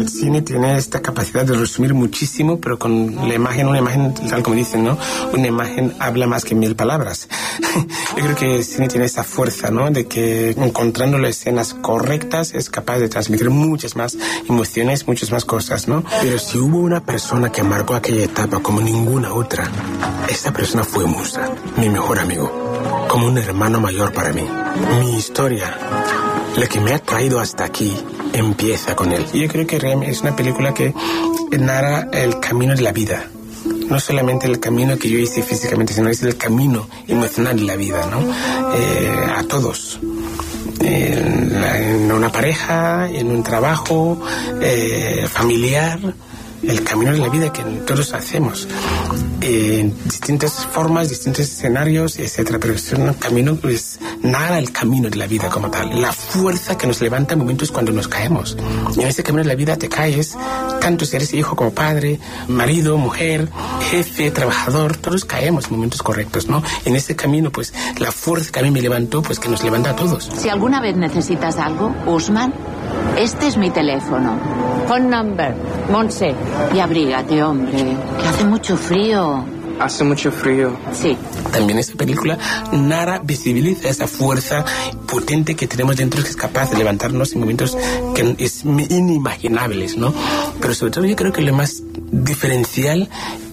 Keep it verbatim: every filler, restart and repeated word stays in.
cine tiene esta capacidad de resumir muchísimo, pero con la imagen, una imagen, tal como dicen, ¿no? Una imagen habla más que mil palabras. Yo creo que el cine tiene esa fuerza, ¿no? De que encontrando las escenas correctas es capaz de transmitir muchas más emociones, muchas más cosas, ¿no? Pero si hubo una persona que marcó aquella etapa como ninguna otra, esa persona fue Musa, mi mejor amigo, como un hermano mayor para mí. Mi historia, la que me ha traído hasta aquí, empieza con él. Y yo creo que Rem es una película que narra el camino de la vida. No solamente el camino que yo hice físicamente, sino es el camino emocional de la vida, ¿no? Eh, a todos. En, la, en una pareja, en un trabajo, eh, familiar, el camino de la vida que todos hacemos. En distintas formas, distintos escenarios, etcétera. Pero es un camino, pues, nada el camino de la vida como tal. La fuerza que nos levanta en momentos cuando nos caemos. Y en ese camino de la vida te caes, tanto si eres hijo como padre, marido, mujer, jefe, trabajador, todos caemos en momentos correctos, ¿no? En ese camino, pues, la fuerza que a mí me levantó, pues, que nos levanta a todos. Si alguna vez necesitas algo, Usman, este es mi teléfono. Phone number, Montse. Y abrígate, hombre, que hace mucho frío. Hace mucho frío. Sí. También esta película narra, visibiliza esa fuerza potente que tenemos dentro, que es capaz de levantarnos en momentos que es inimaginables, ¿no? Pero sobre todo yo creo que lo más diferencial